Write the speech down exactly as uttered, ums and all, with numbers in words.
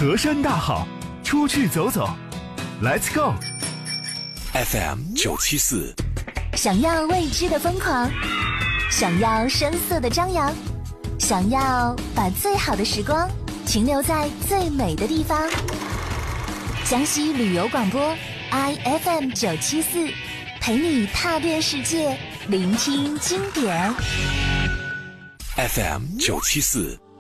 河山大好，出去走走 ，Let's go。 F M 九七四， 想要未知的疯狂，想要声色的张扬，想要把最好的时光停留在最美的地方。江西旅游广播 I F M 九七四，陪你踏遍世界，聆听经典。 F M 九七四。